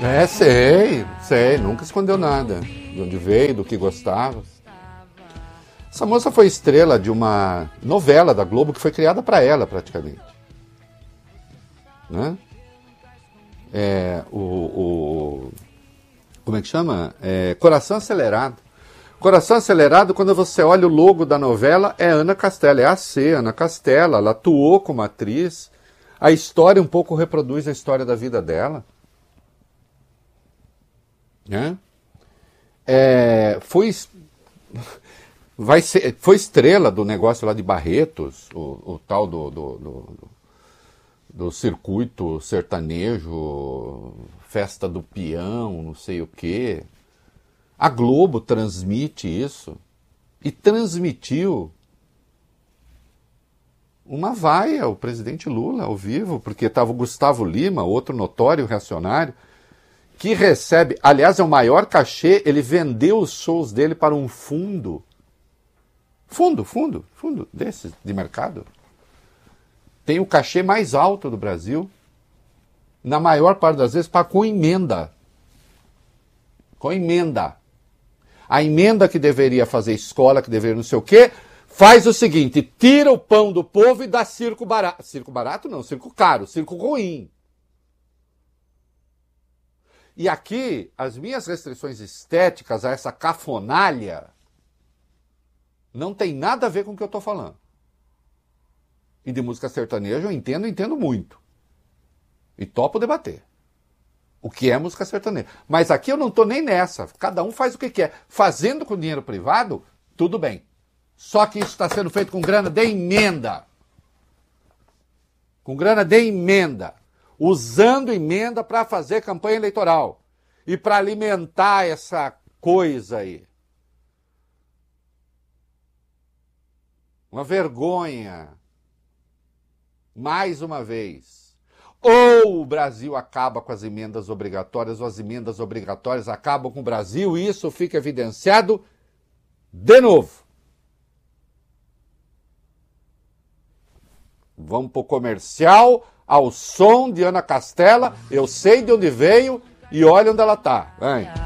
Sei, nunca escondeu nada. De onde veio, do que gostava. Essa moça foi estrela de uma novela da Globo que foi criada para ela, praticamente. Né? Como é que chama? Coração Acelerado. Coração Acelerado, quando você olha o logo da novela, é Ana Castela, é a C, Ana Castela. Ela atuou como atriz. A história um pouco reproduz a história da vida dela. Né? Foi estrela do negócio lá de Barretos, o tal do circuito sertanejo, festa do peão, não sei o quê. A Globo transmite isso e transmitiu uma vaia ao presidente Lula ao vivo, porque estava o Gustavo Lima, outro notório reacionário, que recebe, aliás, é o maior cachê, ele vendeu os shows dele para um fundo desses de mercado. Tem o cachê mais alto do Brasil, na maior parte das vezes, com emenda. Com emenda. A emenda que deveria fazer escola, que deveria não sei o quê, faz o seguinte, tira o pão do povo e dá circo barato. Circo barato não, circo caro, circo ruim. E aqui, as minhas restrições estéticas a essa cafonalha não tem nada a ver com o que eu estou falando. E de música sertaneja eu entendo muito. E topo debater. O que é música sertaneja. Mas aqui eu não estou nem nessa. Cada um faz o que quer. Fazendo com dinheiro privado, tudo bem. Só que isso está sendo feito com grana de emenda. Com grana de emenda. Usando emenda para fazer campanha eleitoral. E para alimentar essa coisa aí. Uma vergonha. Mais uma vez. Ou o Brasil acaba com as emendas obrigatórias, ou as emendas obrigatórias acabam com o Brasil, e isso fica evidenciado de novo. Vamos para o comercial, ao som de Ana Castela, eu sei de onde veio e olha onde ela está.